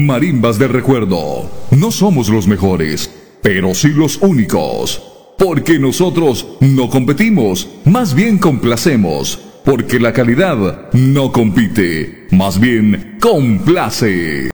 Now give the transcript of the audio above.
Marimbas de Recuerdo. No somos los mejores, pero sí los únicos. Porque nosotros no competimos, más bien complacemos. Porque la calidad no compite, más bien complace.